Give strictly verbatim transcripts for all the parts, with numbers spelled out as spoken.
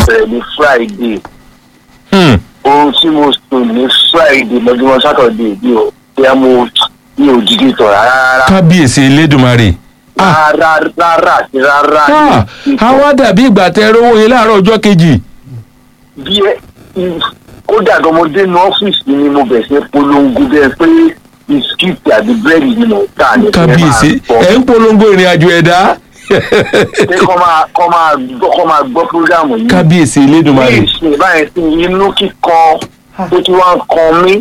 bẹ̀rẹ̀ ní Friday. Ohun tí mo sùn ní Friday lọ́jọ́ Saturday bí o bí a mo ní òjijì tọ̀ rárá. kábíyèsí elédùnmarè. rárá rárá àti rárá. àwa dàbí ìgbà tẹ rówó yẹn láàárọ̀ ọjọ́ kejì. bí ẹ kódà ọmọdé ní ọ́fíìsì ni mo bẹ̀ sí polongo bẹ́ẹ̀ pé bisikíìtì àti búrẹ́dì ni mo tà ní. kábíyèsí ẹ̀ ń polongo ìrìn àjò ẹ̀dá. pé kọ́ máa kọ́ máa gbọ́ kọ́ máa gbọ́ fúrógámù yìí. kábíyèsí elédùnmarè. ní ìsìn báyìí sí inú kíkan tó ti wá ń kan mí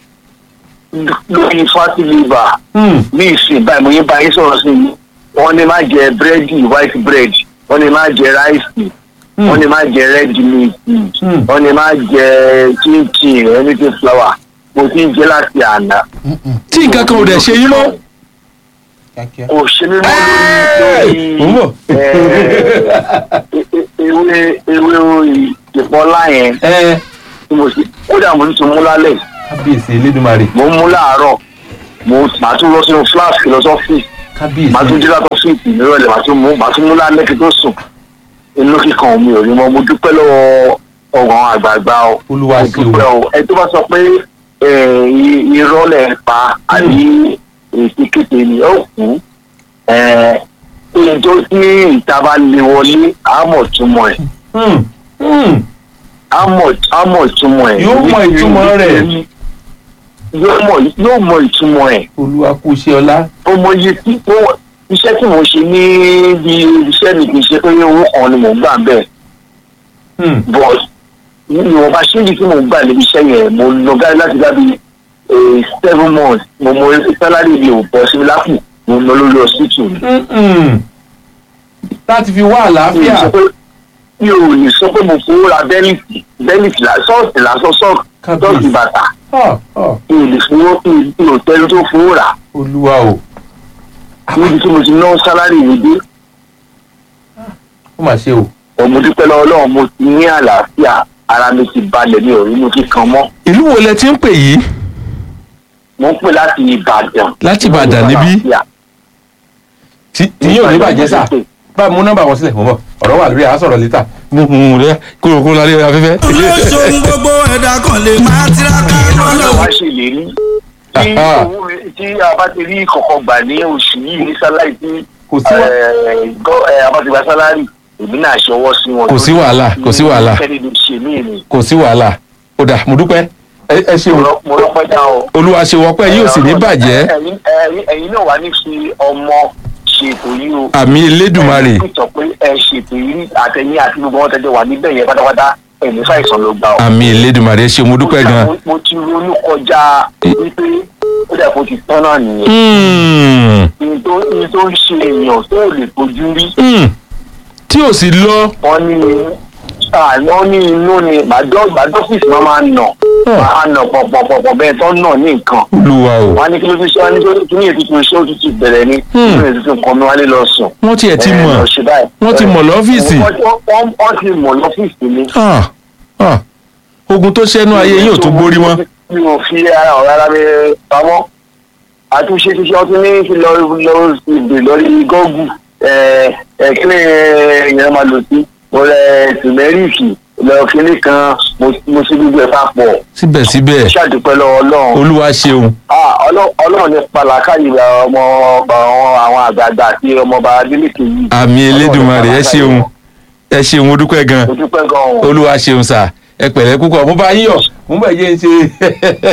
lórí fatty liver. ní ìsìn báyìí mo yín bá yín sọ̀rọ̀ sí i wọ́n ní má jẹ búrẹ́dì white bread wọ́n ní má jẹ ráìsì wọ́n ní má jẹ red meat wọ́n ní má jẹ chinchin anything flour mo ti ń jẹ láti àná. tí nǹkan kan ò dẹ̀ ṣe yín mọ́. kò ṣe mí mọ́ lórí ewé ewé ìpọ́nlá yẹn tí mo ṣe kódà mo ti mú lálẹ́. kábíyèsí elédùnmarè. mo ń mú láàárọ̀ mo màá tún lọ sínú flask lọ sọ́fíìsì. kábíyèsí. màá tún jí látọ̀ fíìsì nírọ̀lẹ́ màá tún mú màá tún mú lálẹ́ kí tó sùn. inú kíkan mi ò rí mọ́ mo dúpẹ́ lọ́wọ́ ọ̀gàn àgbààgbà o. olúwa ṣe o. mo dúpẹ́ o ẹ tó bá sọ pé irọ́ lẹ̀ pa àbí èsì kété ni ó kú ẹ̀ẹ́n tó ní ìta bá lè wọlé àmọ̀ túmọ̀ ẹ̀. àmọ̀ túmọ̀ ẹ̀. yóò mọ ìtumọ̀ rẹ̀. yóò mọ ìtumọ̀ ẹ̀. olúwa kú iṣẹ́ ọlá. ọmọ iye tí iṣẹ́ tí mo ṣe ní bí iṣẹ́ mi kì í ṣe pé owó kan ni mò ń gbà bẹ́ẹ̀. but ìwọ̀nba ṣéǹjì tí mò ń gbà níbi iṣẹ́ yẹn mo lọ gárí láti dábì seven months mo mọ sálárì mi ò bọ́ sí mi lápò mo lọ lórí hospital. láti fi wá àlàáfíà. mi ò lè sọ pé mo fowó ra bẹ́lìtì bẹ́lìtì sọ́ọ̀tì lásán sọ́ọ̀tì bàtà. mi ò lè fowó mi ò tẹ́lẹ̀ tó fowó rà. olúwa o. níbi tí mo ti ná sálárì mi dé. ó mà ṣe o. ọmọdúpẹ́ lọ́wọ́ Ọlọ́run mo ti ní àlàáfíà ara mi ti balẹ̀ mi ò rí inú kíkan mọ́. ìlú wo lẹ ti ń pè yìí. mo ń pè láti Ìbàdàn. láti Ìbàdàn níbí. tí yóò ní bàjẹ́ sà bá mú nọ́mbà wọn sílẹ̀ mọ́ bọ̀ ọ̀rọ̀ wà lórí àásọ̀rọ̀ lítà. gbogbo rẹ kúrò kúrò lálẹ́ afẹ́fẹ́. olóṣòwò gbogbo ẹ̀dá kan lè máa tiraka lọ́dọ̀. wá ṣèlérí tí owó tí a bá ti rí kọ̀ọ̀kan gbà ní oṣù yìí ní sáláì tí a bá ti gba sálárì èmi náà ṣọwọ́ sí wọn. kò sí wàhálà kò sí wàhálà kò sí wàhálà ó dà mo dúpẹ́ ẹ ṣe o. mo rọpẹ́ dá o. olúwa ṣe wọ́pẹ́ yóò sì ní bàjẹ́. ẹ̀yin náà wà ní fi ọmọ ṣètò yìí o. àmì elédùnmarè. ẹ sọ pé ẹ ṣètò yìí àtẹ̀yìn àti gbogbo wọn tẹ́jọ́ wà níbẹ̀ yẹn pátápátá ẹ̀mí fàìsàn ló gbà o. àmì elédùnmarè ṣe mo dúpẹ́ gan. mo ti ronú kọjá wípé ó dà kó ti tán náà nìyẹn. ní tó ń ṣe èèyàn tó lè fojú rí. tí ò sì lọ. wọ́n ní wọ́n ní inú ni bàdọ́fíìsì máa máa nà máa nà pọ̀pọ̀pọ̀pọ̀ bẹ́ẹ̀ tó nà ní nǹkan. olúwa o. wọ́n á ní kí ló fi ṣe wọ́n ní kí ní ètùtù iṣẹ́ òtútù bẹ̀rẹ̀ ni kí ní ètùtù nǹkan mi wálé lọ sùn. wọ́n tiẹ̀ ti mọ̀ wọ́n ti mọ̀ lọ́fíìsì. wọ́n ti mọ̀ lọ́fíìsì ni. ogun tó ṣẹ́nu ayé yín ò tún borí mọ́. mi ò fi ara ọ̀rọ̀ ara mi pamọ́ àtúnṣe ṣiṣẹ́ ọtún ní fi lọ lọ ìgbè lórí gọ́ọ̀gù ẹ̀ẹ́dẹ́gbẹ̀rẹ̀ ìyẹn máa lò sí ọ̀rẹ́ tìmẹ́rìkì lọ kínní kan mo ṣe gbogbo ẹ̀ papọ̀. síbẹ̀síbẹ̀ ṣàdúpẹ́ lọ́wọ́ Ọlọ́run. olúwa ṣeun. Ọlọ́run ní pàlàkàyè ọmọ àwọn àgbààgbà àti ọmọọba Adélékè yìí. àmì elédùnmarè ẹ ṣeun ẹ ṣeun mo dúpẹ́ gan. mo dúpẹ́ gan. olúwa ṣeun sà ẹ pẹ̀lẹ́ púpọ̀ mo bá yín yọ̀ mo bá yé ń ṣe.